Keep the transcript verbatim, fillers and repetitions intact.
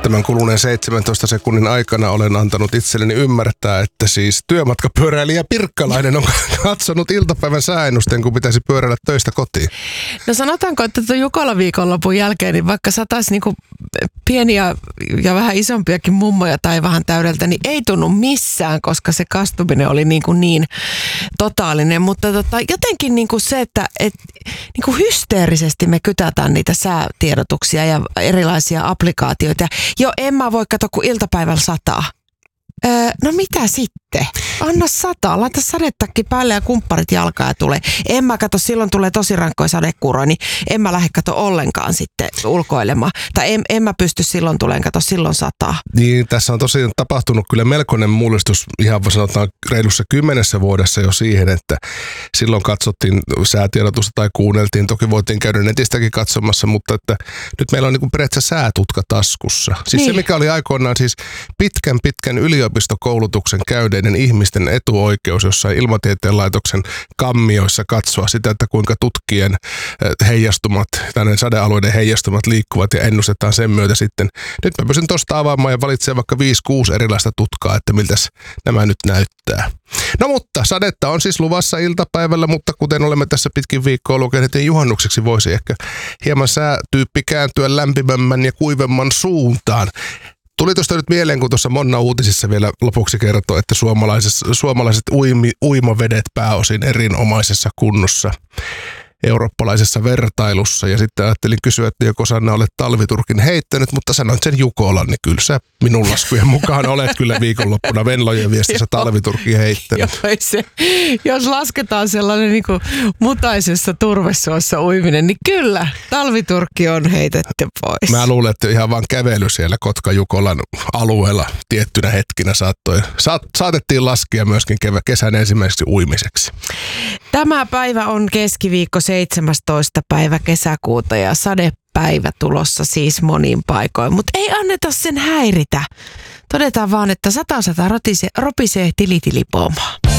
Tämän kuluneen seitsemäntoista sekunnin aikana olen antanut itselleni ymmärtää, että siis työmatkapyöräilijä Pirkkalainen on katsonut iltapäivän sääennusteen, kun pitäisi pyöräillä töistä kotiin. No sanotaanko, että tuon Jukolan viikonlopun jälkeen, niin vaikka sataisi niinku pieniä ja vähän isompiakin mummoja tai vähän täydeltä, niin ei tunnu missään, koska se kastuminen oli niin, kuin niin totaalinen. Mutta tota, jotenkin niin kuin se, että et, niin kuin hysteerisesti me kytätään niitä säätiedotuksia ja erilaisia applikaatioita. Jo en mä voi katsoa, kun iltapäivällä sataa. Öö, no mitä sitten? Anna sataa, laita sadetakki päälle ja kumpparit jalkaa ja tulee. En mä katso, silloin tulee tosi rankkoja sadekuuroja, niin en mä lähde katso ollenkaan sitten ulkoilemaan. Tai en, en mä pysty silloin tuleen, katso silloin sataa. Niin, tässä on tosiaan tapahtunut kyllä melkoinen mullistus ihan sanotaan reilussa kymmenessä vuodessa jo siihen, että silloin katsottiin säätiedotusta tai kuunneltiin. Toki voitiin käydä netistäkin katsomassa, mutta että nyt meillä on niin kuin periaatteessa säätutka taskussa. Siis niin. Se, mikä oli aikoinaan siis pitkän pitkän yliopistokoulutuksen käyneiden ihmisten etuoikeus jossain ilmatieteen laitoksen kammioissa katsoa sitä, että kuinka tutkien heijastumat, tänne sadealueiden heijastumat liikkuvat ja ennustetaan sen myötä sitten. Nyt mä pystyn tuosta avaamaan ja valitsemaan vaikka viisi kuusi erilaista tutkaa, että miltäs nämä nyt näyttää. No mutta sadetta on siis luvassa iltapäivällä, mutta kuten olemme tässä pitkin viikkoa lukeneet, niin juhannukseksi voisi ehkä hieman säätyyppi kääntyä lämpimämmän ja kuivemman suuntaan. Tuli tuosta nyt mieleen, kun tuossa Monna uutisissa vielä lopuksi kertoi, että suomalaiset uimi, uimavedet pääosin erinomaisessa kunnossa eurooppalaisessa vertailussa. Ja sitten ajattelin kysyä, että joko Sanna olet talviturkin heittänyt, mutta sanoit sen Jukolan, niin kyllä sä minun laskujen mukaan olet kyllä viikonloppuna Venlojen viestissä talviturkin heittänyt. Joo, se, jos lasketaan sellainen niin kuin mutaisessa turvesuossa uiminen, niin kyllä talviturkki on heitetty pois. Mä luulen, että ihan vaan kävely siellä Kotka-Jukolan alueella tiettynä hetkinä saattoi, saat, saatettiin laskea myöskin kevä, kesän ensimmäiseksi uimiseksi. Tämä päivä on keskiviikko seitsemästoista päivä kesäkuuta ja sadepäivä tulossa siis monin paikoin, mutta ei anneta sen häiritä. Todetaan vaan, että sata sata ropisee, ropisee tilitilipoomaa.